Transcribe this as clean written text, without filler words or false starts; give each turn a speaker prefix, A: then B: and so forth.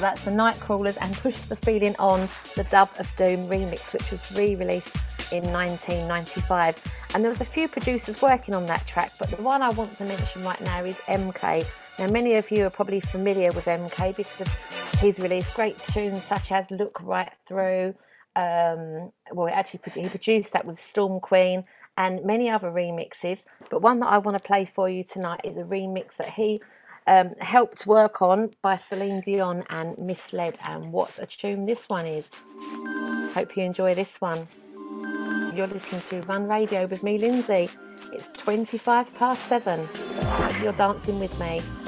A: that's the Nightcrawlers and Push the Feeling On, the Dove of Doom remix, which was re-released in 1995. And there was a few producers working on that track, but the one I want to mention right now is MK. Now, many of you are probably familiar with MK because he's released great tunes such as Look Right Through. He produced that with Storm Queen and many other remixes. But one that I want to play for you tonight is a remix that he helped work on by Celine Dion and Misled. And what a tune this one is. Hope you enjoy this one. You're listening to Run Radio with me, Lindsay. It's 7:25. You're dancing with me.